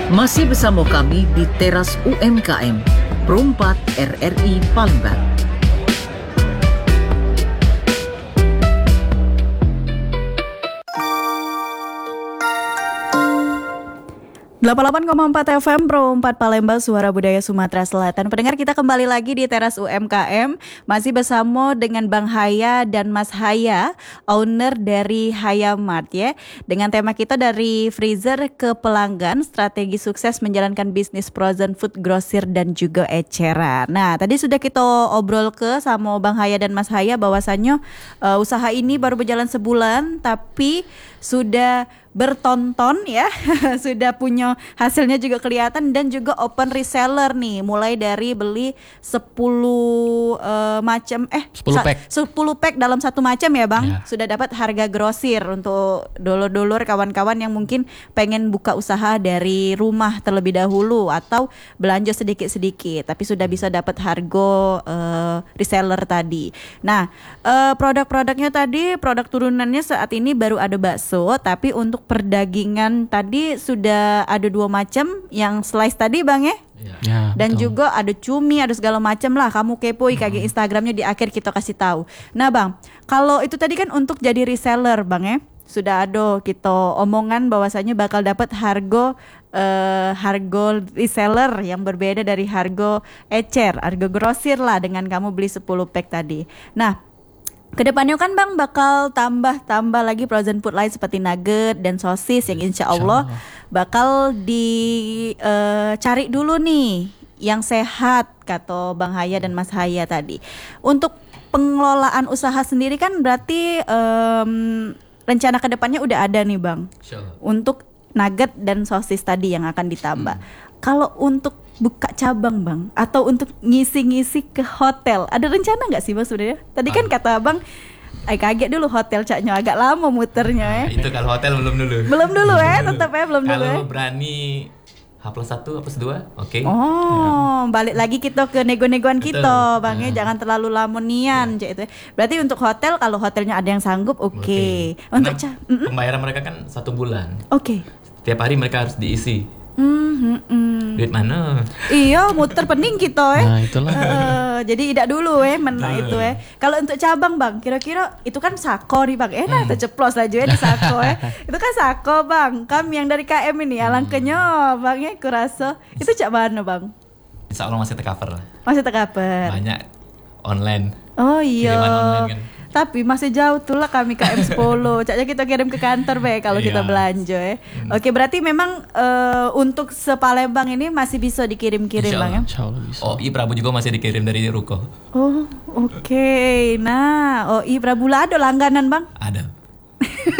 Masih bersama kami di Teras UMKM, Pro 4 RRI Palembang. 88,4 FM Pro 4 Palembang, Suara Budaya Sumatera Selatan. Pendengar, kita kembali lagi di Teras UMKM. Masih bersama dengan Bang Haya dan Mas Haya, owner dari Haya Mart ya. Dengan tema kita dari freezer ke pelanggan, strategi sukses menjalankan bisnis frozen food grosir dan juga eceran. Nah, tadi sudah kita obrol sama Bang Haya dan Mas Haya bahwasannya usaha ini baru berjalan sebulan tapi sudah bertonton ya, sudah punya hasilnya juga kelihatan dan juga open reseller nih, mulai dari beli 10 pack dalam satu macam ya Bang, sudah dapat harga grosir untuk dulur-dulur kawan-kawan yang mungkin pengen buka usaha dari rumah terlebih dahulu atau belanja sedikit-sedikit tapi sudah bisa dapat harga reseller tadi. Nah, produk-produknya tadi, produk turunannya saat ini baru ada bakso, tapi untuk perdagingan tadi sudah ada 2 macam, yang slice tadi Bang ya? Ya, dan betul. Juga ada cumi, ada segala macam lah. Kamu kepoin kayak Instagramnya, di akhir kita kasih tahu. Nah Bang, kalau itu tadi kan untuk jadi reseller Bang ya, sudah ada kita omongan bahwasanya bakal dapat harga reseller yang berbeda dari harga ecer, harga grosir lah dengan kamu beli 10 pack tadi. Nah, kedepannya kan Bang bakal tambah lagi frozen food lain seperti nugget dan sosis yang insya Allah bakal dicari dulu nih yang sehat, kata Bang Haya dan Mas Haya tadi. Untuk pengelolaan usaha sendiri kan berarti rencana kedepannya udah ada nih Bang, untuk nugget dan sosis tadi yang akan ditambah. Kalau untuk buka cabang Bang, atau untuk ngisi-ngisi ke hotel, ada rencana nggak sih Bang sebenarnya? Tadi kan kata Bang, kaget dulu hotel caknya agak lama muternya Itu kalau hotel belum dulu tetap belum dulu Kalau berani H+1, H+2, oke. Balik lagi kita ke nego-negoan kita Bang ya, jangan terlalu lama nian itu. Berarti untuk hotel, kalau hotelnya ada yang sanggup, oke. Untuk pembayaran mereka kan 1 bulan. Tiap hari mereka harus diisi. Duit mana? Iya, muter pening kita Nah, itulah. Jadi tidak dulu itu Kalau untuk cabang Bang, kira-kira itu kan sako nih Bang. Terceplos aja di sako Itu kan sako Bang. Kami yang dari KM ini alangkahnya Bang ya, kurasa itu cak mana Bang? Insya Allah masih tercover. Masih tercover. Banyak online. Oh iya. Kiriman online kan. Tapi masih jauh tuh lah kami KM 10. Caknya kita kirim ke kantor kalau kita belanja Oke, berarti memang untuk sepalembang ini masih bisa dikirim-kirim Bang ya? Insya Allah bisa. OI Prabu juga masih dikirim dari Ruko. Oke. Nah, OI Prabu lah ada langganan Bang? Ada.